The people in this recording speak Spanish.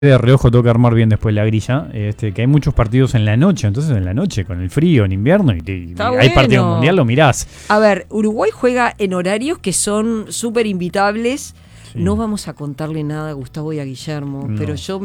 De reojo tengo que armar bien después la grilla, que hay muchos partidos en la noche, entonces en la noche, con el frío, en invierno, y hay partido mundial, lo mirás. A ver, Uruguay juega en horarios que son súper invitables. Sí. No vamos a contarle nada a Gustavo y a Guillermo, pero yo